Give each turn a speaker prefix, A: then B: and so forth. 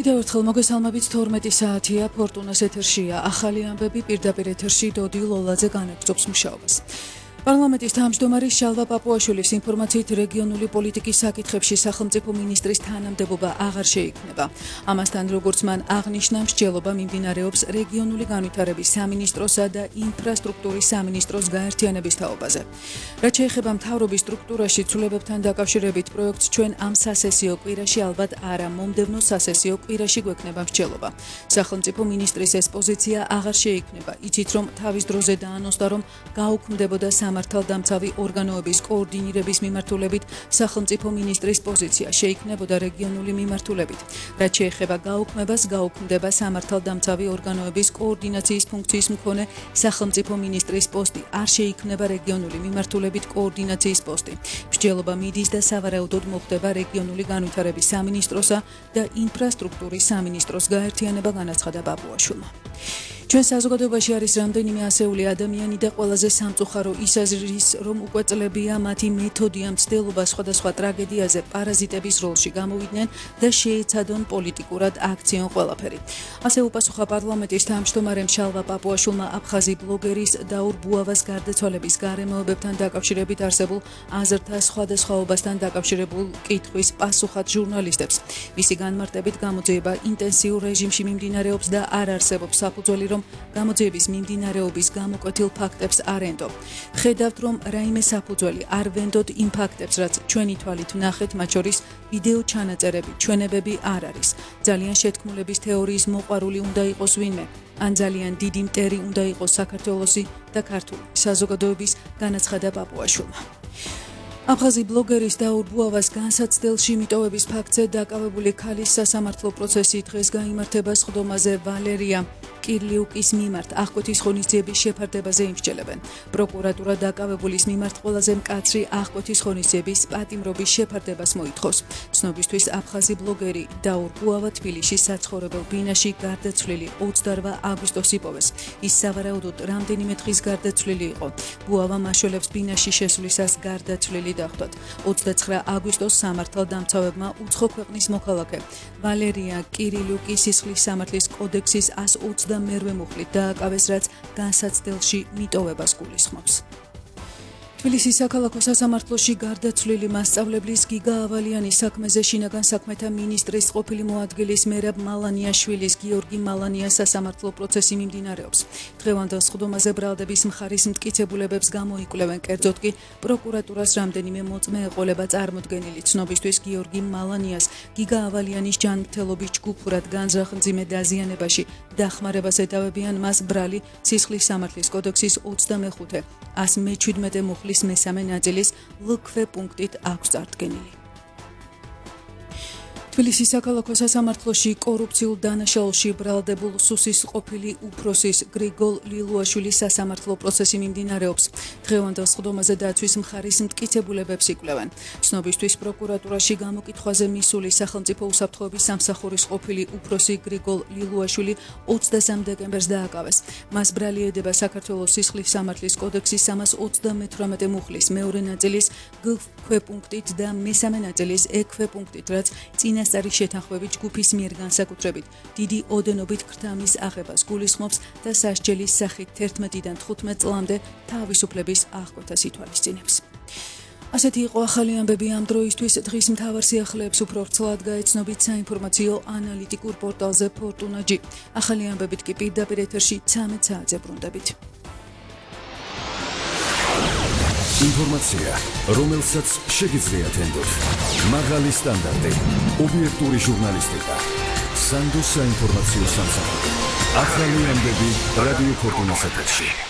A: კიდევ ერთხელ მოგესალმებით 12 საათია ფორტუნას ეთერშია ახალი ამბები პირდაპირ ეთერში დოდი ლოლაძე განაგრძობს მუშაობას. პარლამენტის თავმჯდომარის შალვა პაპუაშვილის ინფორმაციით რეგიონული პოლიტიკის საკითხებში სახელმწიფო მინისტრის თანამდებობა აღარ შეიქმნება. ამასთან როგორც მან აღნიშნა, მსჯელობა მიმდინარეობს რეგიონული განვითარების სამინისტროსა და ინფრასტრუქტურის სამინისტროს გაერთიანების თაობაზე. რაც შეეხება მთავრობის სტრუქტურაში ცვლილებებთან დაკავშირებით პროექტს ჩვენ ამ სასესიო კვირაში ალბათ არა მომდევნო სასესიო კვირაში გვექნება მსჯელობა. სახელმწიფო მინისტრის ეს პოზიცია აღარ შეიქმნება. იცით რომ თავის დროზე დაანონსდა რომ გაუქმდებოდა სამართალდამცავი ორგანოების კოორდინირების მიმართულებით სახელმწიფო მინისტრის პოზიცია შეიქმნებოდა რეგიონული მიმართულებით. რაც შეეხება გაუქმებას, გაუქმდება სამართალდამცავი ორგანოების კოორდინაციის ფუნქციის მქონე სახელმწიფო მინისტრის პოსტი, არ შეიქმნება რეგიონული მიმართულებით კოორდინაციის პოსტი. მსჯელობა მიდის და სავარაუდოდ მოხდება რეგიონული განვითარების სამინისტროსა და ინფრასტრუქტურის სამინისტროს გაერთიანება, განაცხადა პაპუაშვილმა. ჩვენ საზოგადოებაში არის რამდენიმე ასეული ადამიანი და ყველაზე სამწუხარო ის აზრის, რომ უკვე წლებია მათი მეთოდი ამ მცდელობა სხვადასხვა ტრაგედიაზე პარაზიტების როლში გამოვიდნენ და შეეცადონ პოლიტიკურად აქციონ ყველაფერი. ასე უპასუხა პარლამენტის თავმჯდომარემ შალვა პაპუაშვილმა აფხაზი ბლოგერის დაურ ბუავას გარდაცვალების გარემოებებთან დაკავშირებით არსებულ აზრთა სხვადასხვაობასთან დაკავშირებულ კითხვის პასუხად ჟურნალისტებს. მისი განმარტებით გამოძიება ინტენსიურ რეჟიმში მიმდინარეობს და არ არსებობს საფუძველი გამოძიების მიმდინარეობის გამოკვეთილ ფაქტებს არ ენდო. ხედავთ, რომ რაიმე საფუძველი არ ვენდოთ იმ ფაქტებს, რაც ჩვენი თვალით ვნახეთ, მათ შორის ვიდეო ჩანაწერები, ჩვენებები არ არის. ძალიან შეთქმულების თეორიის მოყვარული უნდა იყოს ვინმე, ან ძალიან დიდი მტერი უნდა იყოს საქართველოსი და ქართული საზოგადოების, განაცხადა პაპუაშვილმა. აფხაზი ბლოგერის დაურ ბუავას განსაცდელში მიტოვების ფაქტზე დაკავებული ქალის სასამართლო პროცესი დღეს გაიმართება სხდომაზე ვალერია კირლიუკის მიმართ აღკვეთის ღონისძიების შეფარდებაზე იმსჯელებენ. პროკურატურა დაკავებულის მიმართ ყველაზე მკაცრი აღკვეთის ღონისძიების პატიმრობის შეფარდებას მოითხოვს. ცნობისთვის აფხაზი ბლოგერი დაურ ბუავა თბილისის საცხოვრებელ ბინაში გარდაცვლილი 28 აგვისტოს იპოვეს. ის სავარაუდოდ რამდენიმე დღის გარდაცვლილი იყო. ბუავა მაშველებს ბინაში შესვლისას გარდაცვლილი დახვდათ. 29 აგვისტოს სამართალდამცავებმა უცხო ქვეყნის მოქალაქე ვალერია კირლიუკის სისხლის სამართლის კოდექსის 122 მუხლით დააკავეს, რაც განსაცდელში მიტოვებას გულისხმობს. თბილისის საქალაქო სასამართლოში გარდაცვლილი მასწავლებლის გიგა ავალიანის საქმეზე შინაგან საქმეთა მინისტრის ყოფილი მოადგილის მერაბ მალანიაშვილის გიორგი მალანიას სასამართლო პროცესი მიმდინარეობს. დღევანდელ სხდომაზე ბრალდების მხარის მტკიცებულებებს გამოიკვლევენ, კერძოდ კი პროკურატურას რამდენიმე მოწმე ეყოლება წარმოდგენილი. ცნობისთვის გიორგი მალანიას გიგა ავალიანის ჯანმრთელობის ჯგუფურად განზრახ-მძიმე დაზიანებაში დახმარებას ეტავებიან, მას ბრალი სისხლის სამართლის კოდექსის 25 117 მუხლის მესამე ნაწილის ლქვ პუნქტით აქვს წარდგენილი. თბილისის საქალაქო სასამართლოში კორუფციულ დანაშაულში ბრალდებულ სუსის ყოფილი უფროსის გრიგოლ ლილუაშვილის სასამართლო პროცესი მიმდინარეობს. დღევანდელ სხდომაზე დაცვის მხარის მტკიცებულებებს იკვლევენ. ცნობისთვის პროკურატურაში გამოკითხვაზე მისული სახელმწიფო უსაფრთხოების სამსახურის ყოფილი უფროსი გრიგოლ ლილუაშვილი 23 დეკემბერს დააკავეს. მას ბრალი ედება საქართველოს სისხლის სამართლის კოდექსის 328 მუხლის მეორე ნაწილის გ პუნქტით და მესამე ნაწილის ე პუნქტით, რაც წინასწარი შეთანხმებით ჯგუფის მიერ განსაკუთრებით დიდი ოდენობით ქრთამის აღებას გულისხმობს და სასჯელის სახით 11-დან 15 წლამდე თავისუფლების აღკვეთას ითვალისწინებს. ასეთი იყო ახალი ამბები ამ დროისთვის. დღის მთავარ სიახლეებს უფრო ვრცლად გაეცნობით საინფორმაციო ანალიტიკურ პორტალზე ფორტუნა.ჯი. ახალი ამბებით კი პირდაპირ ეთერში 13 საათზე ბრუნდებით.
B: ინფორმაცია, რომელსაც შეგიძლიათ ენდოთ. მაღალი სტანდარტი, ობიექტური ჟურნალისტიკა. სანდოს საინფორმაციო სამსახური. ახალი ამბები რადიო ფორტუნას ეთერში.